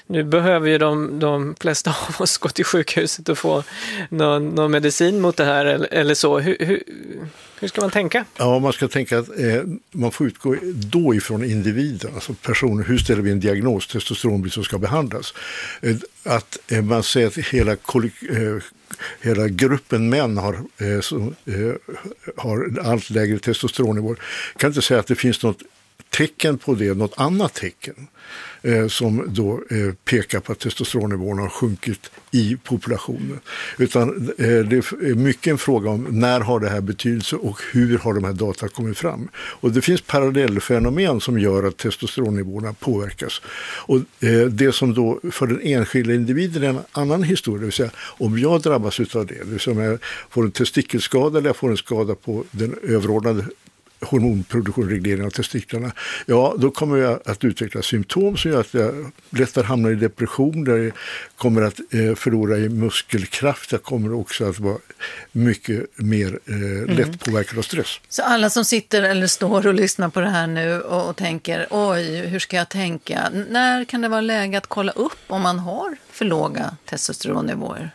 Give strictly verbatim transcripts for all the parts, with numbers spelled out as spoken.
nu behöver ju de, de flesta av oss gå till sjukhuset och få någon, någon medicin mot det här eller, eller så. Hur, hur, hur ska man tänka? Ja, man ska tänka att eh, man får utgå då ifrån individen, alltså personer. Hur ställer vi en diagnos? Testosteronbrist som ska behandlas. Eh, att eh, man säger att hela kollek- eh, Hela gruppen män har, eh, som, eh, har allt lägre testosteronnivåer. Jag kan inte säga att det finns något tecken på det, något annat tecken eh, som då eh, pekar på att testosteronnivåerna har sjunkit i populationen. Utan eh, det är mycket en fråga om när har det här betydelse och hur har de här data kommit fram. Och det finns parallellfenomen som gör att testosteronnivåerna påverkas. Och eh, det som då för den enskilda individen är en annan historia, det vill säga om jag drabbas av det, det vill säga om jag får en testikelskada eller jag får en skada på den överordnade hormonproduktion, reglering av testiklarna, ja, då kommer jag att utveckla symptom som gör att jag lättare hamnar i depression, där jag kommer att eh, förlora i muskelkraft. Jag kommer också att vara mycket mer eh, mm. lätt påverkad av stress. Så alla som sitter eller står och lyssnar på det här nu och, och tänker, oj, hur ska jag tänka? När kan det vara läge att kolla upp om man har för låga testosteronnivåer?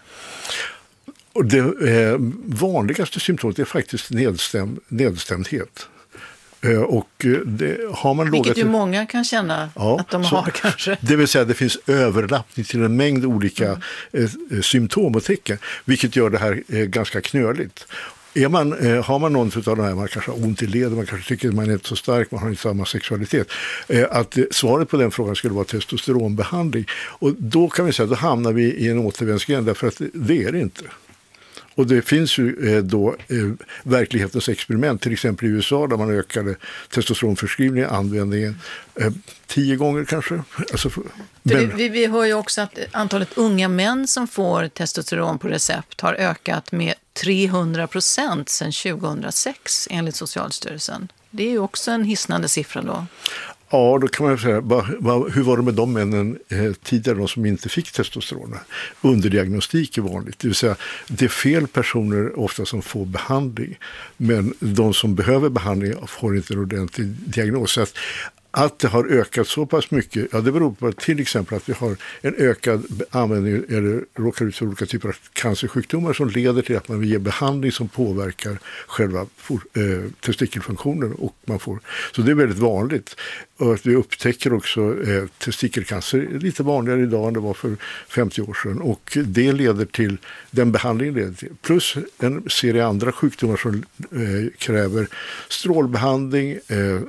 Och det eh, vanligaste symptomet är faktiskt nedstäm, nedstämdhet. Eh, och det, har man Vilket låga ju många kan känna ja, att de så, har kanske. Det vill säga att det finns överlappning till en mängd olika mm. eh, symptom och tecken. Vilket gör det här eh, ganska knöligt. Är man, eh, har man någon av de här, man kanske har ont i led, man kanske tycker att man är inte så stark, man har inte samma sexualitet. Eh, att eh, svaret på den frågan skulle vara testosteronbehandling. Och då kan vi säga, då hamnar vi i en återvändsgränd, därför att det, det är det inte. Och det finns ju eh, då eh, verklighetens experiment, till exempel i U S A där man ökade testosteronförskrivningen, användningen eh, tio gånger kanske. Alltså, men... vi, vi hör ju också att antalet unga män som får testosteron på recept har ökat med trehundra procent sedan tjugohundrasex enligt Socialstyrelsen. Det är ju också en hisnande siffra då. Ja, då kan man säga, va, va, hur var det med de männen eh, tidigare, de som inte fick testosteron? Underdiagnostik är vanligt, det vill säga det är fel personer ofta som får behandling, men de som behöver behandling får inte en ordentlig diagnos. Så att, att det har ökat så pass mycket, ja, det beror på till exempel att vi har en ökad användning eller råkar ut för olika typer av cancersjukdomar som leder till att man vill ge behandling som påverkar själva for, eh, testikelfunktionen. Och man får, så det är väldigt vanligt. Och att vi upptäcker också eh, testikelcancer lite vanligare idag än det var för femtio år sedan. Och det leder till, den behandlingen leder till, plus en serie andra sjukdomar som eh, kräver strålbehandling, eh,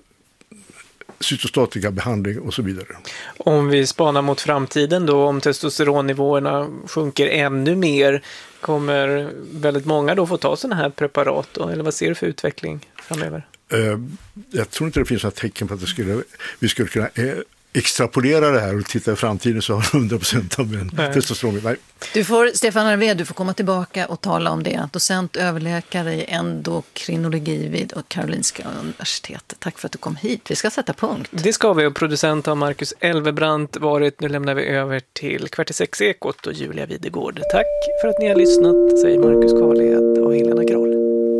cytostatika behandling och så vidare. Om vi spanar mot framtiden då, om testosteronnivåerna sjunker ännu mer, kommer väldigt många då få ta sådana här preparat då? Eller vad ser du för utveckling framöver? Uh, jag tror inte det finns några tecken på att det skulle, vi skulle kunna uh, extrapolera det här och titta i framtiden så har hundra procent av en testosteron. Nej. Du får, Stefan Arvé, du får komma tillbaka och tala om det. Docent överläkare i endokrinologi vid Karolinska universitetet. Tack för att du kom hit. Vi ska sätta punkt. Det ska vi, och producent av Marcus Elvebrant varit. Nu lämnar vi över till Kvart i sex Ekot och Julia Videgård. Tack för att ni har lyssnat, säger Marcus Karlhed och Helena Groll.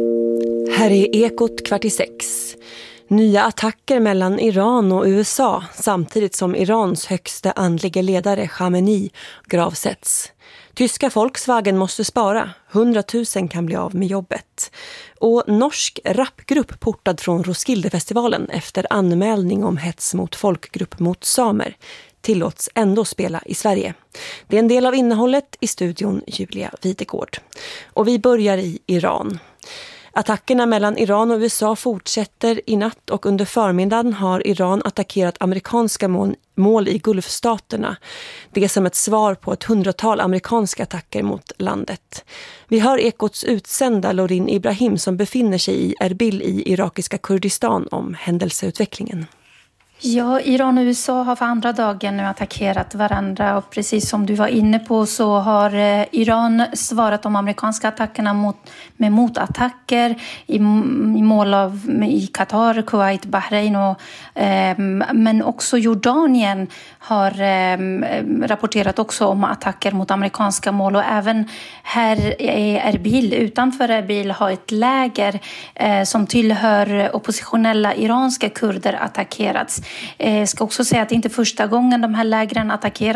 Här är Ekot Kvart i sex. Nya attacker mellan Iran och U S A samtidigt som Irans högsta andliga ledare Khamenei gravsätts. Tyska Volkswagen måste spara. hundratusen kan bli av med jobbet. Och norsk rapgrupp portad från Roskildefestivalen efter anmälning om hets mot folkgrupp mot samer tillåts ändå spela i Sverige. Det är en del av innehållet i studion Julia Videgård. Och vi börjar i Iran. Attackerna mellan Iran och U S A fortsätter i natt, och under förmiddagen har Iran attackerat amerikanska mål, mål i Gulfstaterna. Det är som ett svar på ett hundratal amerikanska attacker mot landet. Vi hör Ekots utsända Lorin Ibrahim som befinner sig i Erbil i irakiska Kurdistan om händelseutvecklingen. Ja, Iran och U S A har för andra dagen nu attackerat varandra, och precis som du var inne på så har eh, Iran svarat de amerikanska attackerna mot, med motattacker i, i mål av i Qatar, Kuwait, Bahrain och eh, men också Jordanien har eh, rapporterat också om attacker mot amerikanska mål, och även här i Erbil, utanför Erbil, har ett läger eh, som tillhör oppositionella iranska kurder attackerats. Jag ska också säga att det inte är första gången de här lägren attackeras.